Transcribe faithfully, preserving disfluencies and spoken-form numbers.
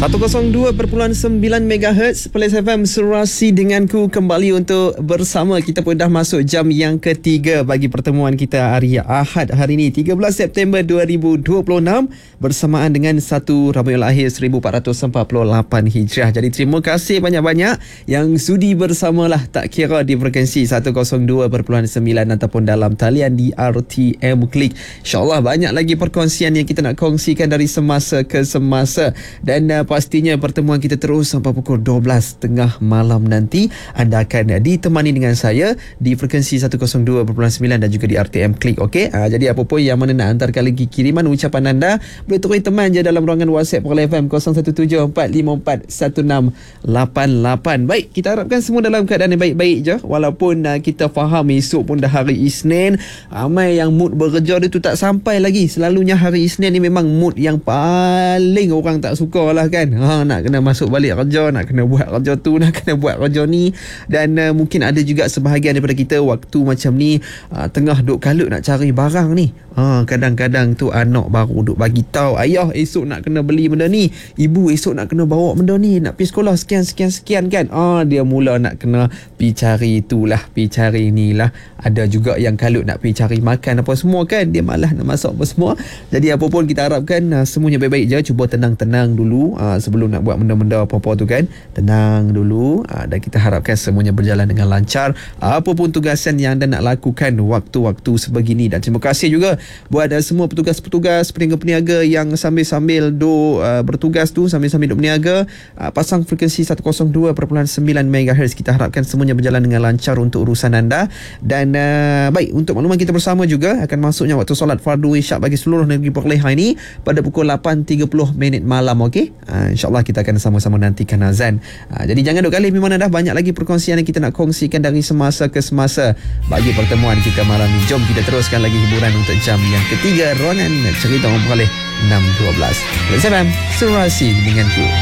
seratus dua perpuluhan sembilan megahertz Perlis F M Serasi denganku kembali untuk bersama. Kita pun dah masuk jam yang ketiga bagi pertemuan kita hari Ahad hari ini tiga belas September dua ribu dua puluh enam bersamaan dengan satu Rabiul Akhir seribu empat ratus empat puluh lapan Hijrah. Jadi terima kasih banyak-banyak yang sudi bersamalah, tak kira di frekuensi seratus dua perpuluhan sembilan ataupun dalam talian di R T M Klik. InsyaAllah banyak lagi perkongsian yang kita nak kongsikan dari semasa ke semasa. Dan uh, pastinya pertemuan kita terus sampai pukul dua belas tiga puluh malam nanti. Anda akan ditemani dengan saya di frekuensi seratus dua perpuluhan sembilan dan juga di R T M Klik. Okey, uh, jadi apa pun yang mana nak hantarkan lagi kiriman ucapan anda, boleh terus teman je dalam ruangan WhatsApp Perlis F M kosong satu tujuh empat lima empat satu enam lapan lapan. Baik, kita harapkan semua dalam keadaan yang baik-baik je. Walaupun uh, kita faham esok pun dah hari Isnin, ramai yang mood bekerja dia tu tak sampai lagi. Selalunya hari Isnin ni memang mood yang paling orang tak suka lah kan. Ha, nak kena masuk balik kerja, nak kena buat kerja tu, nak kena buat kerja ni. Dan uh, mungkin ada juga sebahagian daripada kita waktu macam ni uh, tengah duk kalut nak cari barang ni. Ha, kadang-kadang tu anak baru duk bagi tahu, ayah esok nak kena beli benda ni, ibu esok nak kena bawa benda ni, nak pergi sekolah sekian sekian sekian kan. Ah, dia mula nak kena pi cari itulah, pi cari inilah. Ada juga yang kalut nak pi cari makan apa semua kan, dia malah nak masak apa semua. Jadi apa pun kita harapkan uh, semuanya baik-baik je. Cuba tenang-tenang dulu uh, sebelum nak buat benda-benda apa-apa tu kan. Tenang dulu uh, dan kita harapkan semuanya berjalan dengan lancar. Apa pun tugasan yang anda nak lakukan waktu-waktu sebegini. Dan terima kasih juga buat uh, semua petugas-petugas, peniaga-peniaga yang sambil-sambil do uh, bertugas tu, sambil-sambil duk berniaga, uh, pasang frekuensi seratus dua perpuluhan sembilan megahertz. Kita harapkan semuanya berjalan dengan lancar untuk urusan anda. Dan uh, baik, untuk makluman kita bersama juga akan masuknya waktu solat fardu isyak bagi seluruh negeri Perlis ini pada pukul lapan tiga puluh minit malam. Okey, uh, insyaAllah kita akan sama-sama nantikan azan. uh, Jadi jangan duk kalih, memang dah banyak lagi perkongsian yang kita nak kongsikan dari semasa ke semasa bagi pertemuan kita malam ni. Jom kita teruskan lagi hiburan untuk jam yang ketiga, ruangan cerita orang Perlis enam dua belas. Perlis F M Serasi denganku.